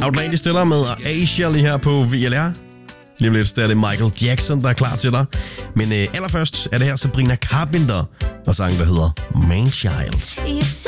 Outlandish stiller med Asia lige her på VLR. Lige om lidt, der er det Michael Jackson, der er klar til dig. Men allerførst er det her Sabrina Carpenter og sangen, der hedder Man Child.